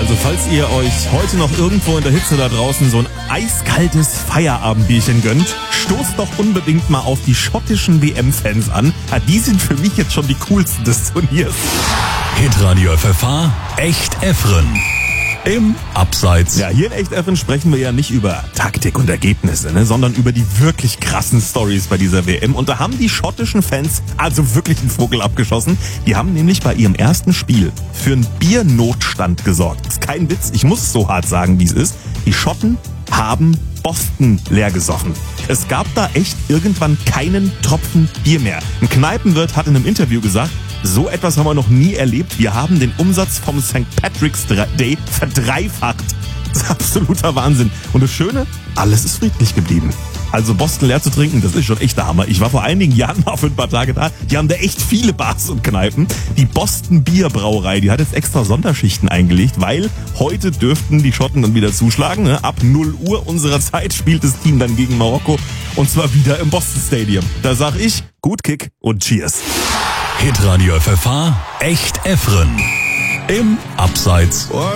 Also falls ihr euch heute noch irgendwo in der Hitze da draußen so ein eiskaltes Feierabendbierchen gönnt, stoßt doch unbedingt mal auf die schottischen WM-Fans an. Die sind für mich jetzt schon die coolsten des Turniers. Hitradio FFH, Echt Effren. Im Abseits. Ja, hier in Echt Effren sprechen wir ja nicht über Taktik und Ergebnisse, sondern über die wirklich krassen Stories bei dieser WM. Und da haben die schottischen Fans also wirklich einen Vogel abgeschossen. Die haben nämlich bei ihrem ersten Spiel für einen Biernotstand gesorgt. Ist kein Witz, ich muss es so hart sagen, wie es ist. Die Schotten haben Boston leer gesoffen. Es gab da echt irgendwann keinen Tropfen Bier mehr. Ein Kneipenwirt hat in einem Interview gesagt, so etwas haben wir noch nie erlebt. Wir haben den Umsatz vom St. Patrick's Day verdreifacht. Das ist absoluter Wahnsinn. Und das Schöne, alles ist friedlich geblieben. Also Boston leer zu trinken, das ist schon echt der Hammer. Ich war vor einigen Jahren mal für ein paar Tage da. Die haben da echt viele Bars und Kneipen. Die Boston Bierbrauerei, die hat jetzt extra Sonderschichten eingelegt, weil heute dürften die Schotten dann wieder zuschlagen. Ab 0 Uhr unserer Zeit spielt das Team dann gegen Marokko. Und zwar wieder im Boston Stadium. Da sag ich, gut Kick und Cheers. Hitradio FFH, Echt Effren. Im Abseits.